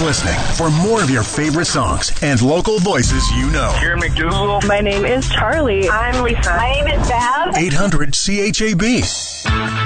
listening for more of your favorite songs and local voices you know. Karen McDougal. My name is Charlie. I'm Lisa. My name is Bev. 800 CHAB.